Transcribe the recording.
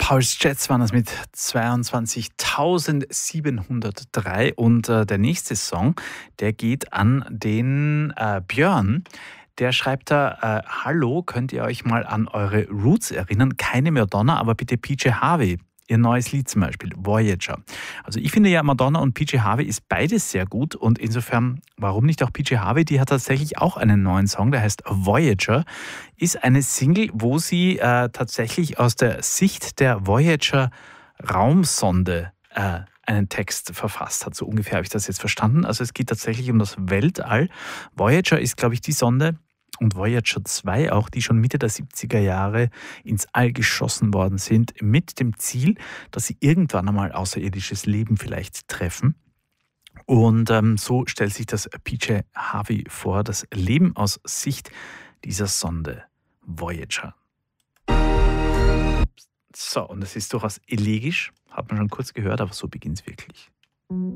Pulse Jets waren das mit 22.703 und der nächste Song, der geht an den Björn. Der schreibt da, hallo, könnt ihr euch mal an eure Roots erinnern? Keine Madonna, aber bitte PJ Harvey. Ihr neues Lied zum Beispiel, Voyager. Also ich finde ja, Madonna und PJ Harvey ist beides sehr gut und insofern, warum nicht auch PJ Harvey? Die hat tatsächlich auch einen neuen Song, der heißt Voyager. Ist eine Single, wo sie tatsächlich aus der Sicht der Voyager Raumsonde einen Text verfasst hat. So ungefähr habe ich das jetzt verstanden. Also es geht tatsächlich um das Weltall. Voyager ist, glaube ich, die Sonde, und Voyager 2 auch, die schon Mitte der 70er Jahre ins All geschossen worden sind, mit dem Ziel, dass sie irgendwann einmal außerirdisches Leben vielleicht treffen. Und so stellt sich das PJ Harvey vor, das Leben aus Sicht dieser Sonde Voyager. So, und es ist durchaus elegisch, hat man schon kurz gehört, aber so beginnt es wirklich.